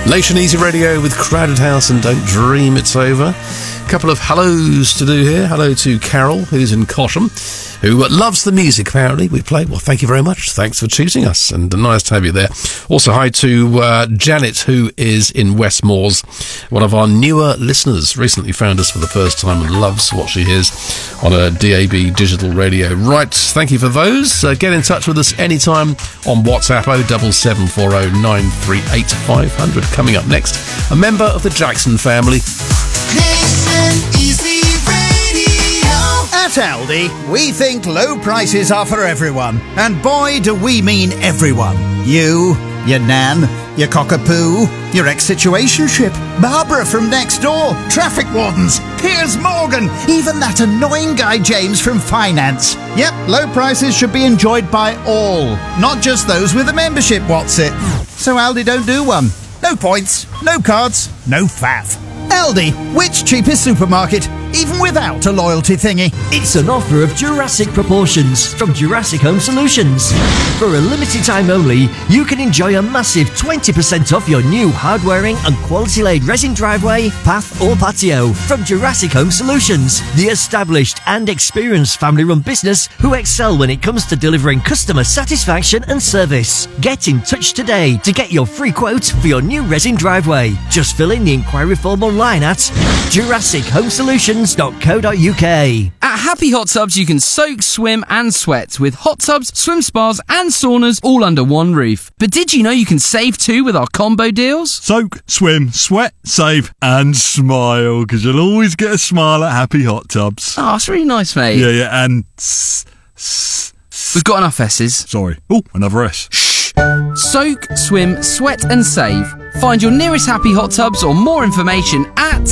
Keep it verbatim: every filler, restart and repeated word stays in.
Nation Easy Radio with Crowded House and Don't Dream It's Over. A couple of hellos to do here. Hello to Carol, who's in Cosham, who loves the music, apparently, we play. Well, thank you very much. Thanks for choosing us, and nice to have you there. Also, hi to uh, Janet, who is in Westmoors, one of our newer listeners, recently found us for the first time and loves what she hears on a D A B digital radio. Right, thank you for those. Uh, get in touch with us anytime on WhatsApp, oh seven seven four oh nine three eight five hundred. Coming up next, a member of the Jackson family. Nation Easy Radio. At Aldi, we think low prices are for everyone. And boy, do we mean everyone. You, your nan, your cockapoo, your ex-situationship, Barbara from next door, traffic wardens, Piers Morgan, even that annoying guy James from finance. Yep, low prices should be enjoyed by all, not just those with a membership, what's it? So Aldi don't do one. No points, no cards, no faff. Aldi, which cheapest supermarket, even without a loyalty thingy? It's an offer of Jurassic proportions from Jurassic Home Solutions. For a limited time only, you can enjoy a massive twenty percent off your new hard-wearing and quality-laid resin driveway, path or patio from Jurassic Home Solutions, the established and experienced family-run business who excel when it comes to delivering customer satisfaction and service. Get in touch today to get your free quote for your new resin driveway. Just fill in the inquiry form online at jurassic home solutions dot co dot uk. At Happy Hot Tubs, you can soak, swim and sweat with hot tubs, swim spas and saunas all under one roof. But did you know you can save too with our combo deals? Soak, swim, sweat, save and smile, because you'll always get a smile at Happy Hot Tubs. Oh, it's really nice, mate. Yeah, yeah, and s- s- s- we've got enough S's. Sorry. Oh, another S. Shh. Soak, swim, sweat and save. Find your nearest Happy Hot Tubs or more information at